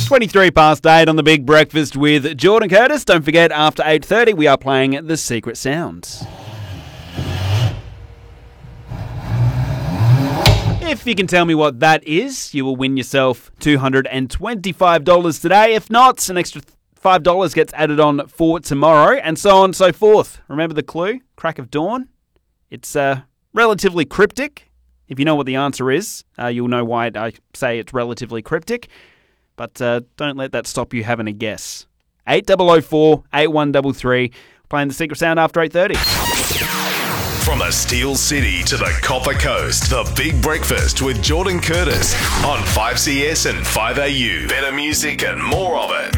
23 past 8 on the Big Breakfast with Jordan Curtis. Don't forget, after 8:30, we are playing The Secret Sounds. If you can tell me what that is, you will win yourself $225 today. If not, an extra $5 gets added on for tomorrow, and so on and so forth. Remember the clue? Crack of dawn? It's relatively cryptic. If you know what the answer is, you'll know why I say it's relatively cryptic. But don't let that stop you having a guess. 8004 8133, playing The Secret Sound after 8:30. From the Steel City to the Copper Coast, the Big Breakfast with Jordan Curtis on 5CS and 5AU. Better music and more of it.